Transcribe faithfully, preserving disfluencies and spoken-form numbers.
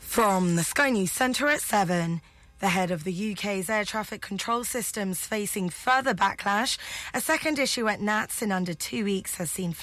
From the Sky News Centre at seven. The head of the U K's air traffic control systems facing further backlash. A second issue at N A T S in under two weeks has seen